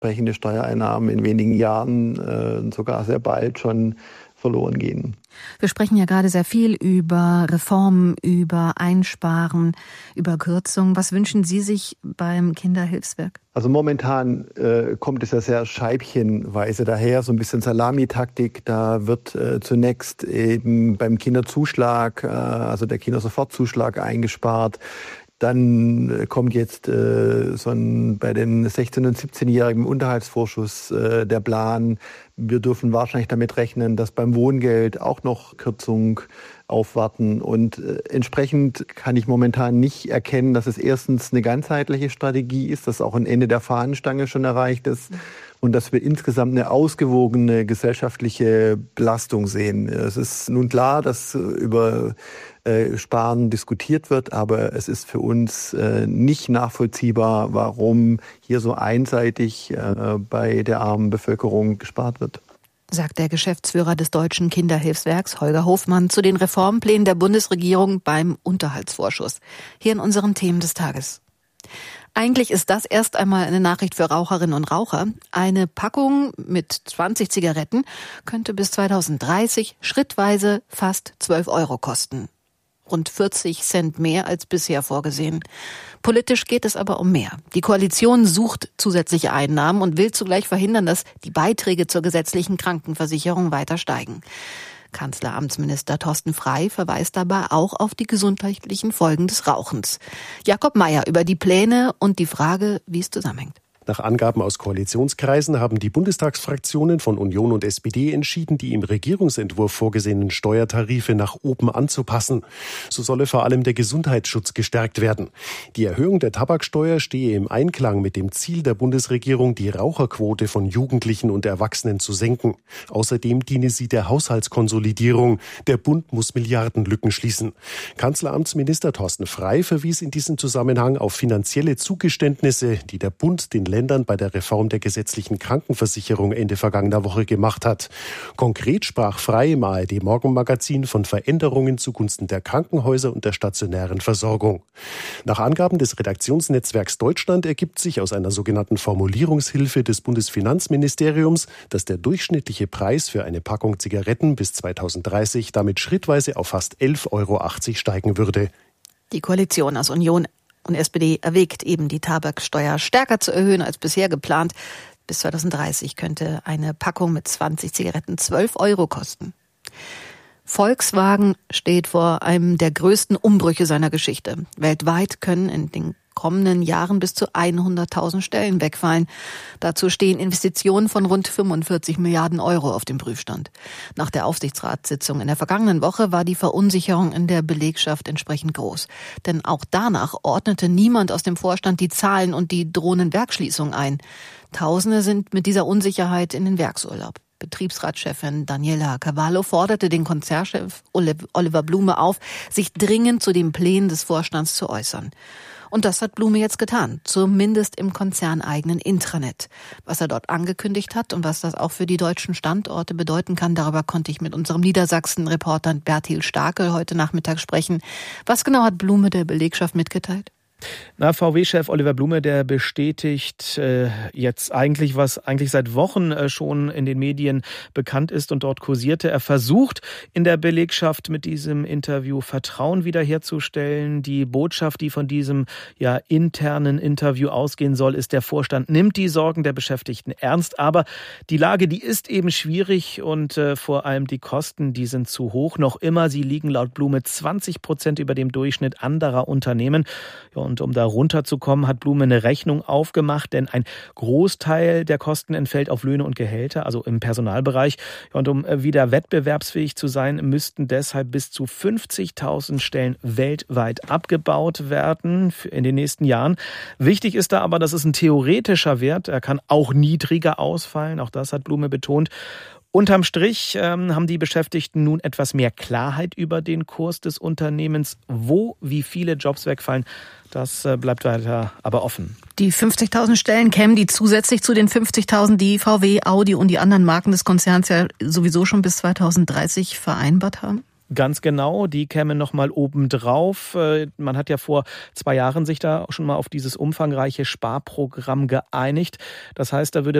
entsprechende Steuereinnahmen in wenigen Jahren, sogar sehr bald schon verloren gehen. Wir sprechen ja gerade sehr viel über Reformen, über Einsparen, über Kürzungen. Was wünschen Sie sich beim Kinderhilfswerk? Also momentan kommt es ja sehr scheibchenweise daher, so ein bisschen Salamitaktik. Da wird zunächst eben beim Kinderzuschlag, also der Kindersofortzuschlag eingespart. Dann kommt jetzt bei den 16- und 17-Jährigen im Unterhaltsvorschuss der Plan. Wir dürfen wahrscheinlich damit rechnen, dass beim Wohngeld auch noch Kürzungen aufwarten. Und entsprechend kann ich momentan nicht erkennen, dass es erstens eine ganzheitliche Strategie ist, dass auch ein Ende der Fahnenstange schon erreicht ist und dass wir insgesamt eine ausgewogene gesellschaftliche Belastung sehen. Es ist nun klar, dass über Sparen diskutiert wird, aber es ist für uns nicht nachvollziehbar, warum hier so einseitig bei der armen Bevölkerung gespart wird. Sagt der Geschäftsführer des Deutschen Kinderhilfswerks, Holger Hofmann, zu den Reformplänen der Bundesregierung beim Unterhaltsvorschuss. Hier in unseren Themen des Tages. Eigentlich ist das erst einmal eine Nachricht für Raucherinnen und Raucher. Eine Packung mit 20 Zigaretten könnte bis 2030 schrittweise fast 12 € kosten. Rund 40 Cent mehr als bisher vorgesehen. Politisch geht es aber um mehr. Die Koalition sucht zusätzliche Einnahmen und will zugleich verhindern, dass die Beiträge zur gesetzlichen Krankenversicherung weiter steigen. Kanzleramtsminister Thorsten Frey verweist dabei auch auf die gesundheitlichen Folgen des Rauchens. Jakob Mayer über die Pläne und die Frage, wie es zusammenhängt. Nach Angaben aus Koalitionskreisen haben die Bundestagsfraktionen von Union und SPD entschieden, die im Regierungsentwurf vorgesehenen Steuertarife nach oben anzupassen. So solle vor allem der Gesundheitsschutz gestärkt werden. Die Erhöhung der Tabaksteuer stehe im Einklang mit dem Ziel der Bundesregierung, die Raucherquote von Jugendlichen und Erwachsenen zu senken. Außerdem diene sie der Haushaltskonsolidierung. Der Bund muss Milliardenlücken schließen. Kanzleramtsminister Thorsten Frey verwies in diesem Zusammenhang auf finanzielle Zugeständnisse, die der Bund den Ländern bei der Reform der gesetzlichen Krankenversicherung Ende vergangener Woche gemacht hat. Konkret sprach Frey im ARD-Morgenmagazin von Veränderungen zugunsten der Krankenhäuser und der stationären Versorgung. Nach Angaben des Redaktionsnetzwerks Deutschland ergibt sich aus einer sogenannten Formulierungshilfe des Bundesfinanzministeriums, dass der durchschnittliche Preis für eine Packung Zigaretten bis 2030 damit schrittweise auf fast 11,80 € steigen würde. Die Koalition aus Union und SPD erwägt eben, die Tabaksteuer stärker zu erhöhen als bisher geplant. Bis 2030 könnte eine Packung mit 20 Zigaretten 12 € kosten. Volkswagen steht vor einem der größten Umbrüche seiner Geschichte. Weltweit können in den kommenden Jahren bis zu 100.000 Stellen wegfallen. Dazu stehen Investitionen von rund 45 Milliarden € auf dem Prüfstand. Nach der Aufsichtsratssitzung in der vergangenen Woche war die Verunsicherung in der Belegschaft entsprechend groß. Denn auch danach ordnete niemand aus dem Vorstand die Zahlen und die drohenden Werksschließungen ein. Tausende sind mit dieser Unsicherheit in den Werksurlaub. Betriebsratschefin Daniela Cavallo forderte den Konzernchef Oliver Blume auf, sich dringend zu den Plänen des Vorstands zu äußern. Und das hat Blume jetzt getan, zumindest im konzerneigenen Intranet. Was er dort angekündigt hat und was das auch für die deutschen Standorte bedeuten kann, darüber konnte ich mit unserem Niedersachsen-Reporter Bertil Starke heute Nachmittag sprechen. Was genau hat Blume der Belegschaft mitgeteilt? VW-Chef Oliver Blume, der bestätigt jetzt eigentlich, was eigentlich seit Wochen schon in den Medien bekannt ist und dort kursierte. Er versucht in der Belegschaft mit diesem Interview Vertrauen wiederherzustellen. Die Botschaft, die von diesem internen Interview ausgehen soll, ist, der Vorstand nimmt die Sorgen der Beschäftigten ernst. Aber die Lage, die ist eben schwierig und vor allem die Kosten, die sind zu hoch. Noch immer, sie liegen laut Blume 20% über dem Durchschnitt anderer Unternehmen. Und um da runterzukommen, hat Blume eine Rechnung aufgemacht, denn ein Großteil der Kosten entfällt auf Löhne und Gehälter, also im Personalbereich. Und um wieder wettbewerbsfähig zu sein, müssten deshalb bis zu 50.000 Stellen weltweit abgebaut werden in den nächsten Jahren. Wichtig ist da aber, das ist ein theoretischer Wert. Er kann auch niedriger ausfallen. Auch das hat Blume betont. Unterm Strich haben die Beschäftigten nun etwas mehr Klarheit über den Kurs des Unternehmens. Wo, wie viele Jobs wegfallen, das bleibt weiter aber offen. Die 50.000 Stellen kämen die zusätzlich zu den 50.000, die VW, Audi und die anderen Marken des Konzerns ja sowieso schon bis 2030 vereinbart haben? Ganz genau, die kämen nochmal obendrauf. Man hat ja vor 2 Jahren sich da schon mal auf dieses umfangreiche Sparprogramm geeinigt. Das heißt, da würde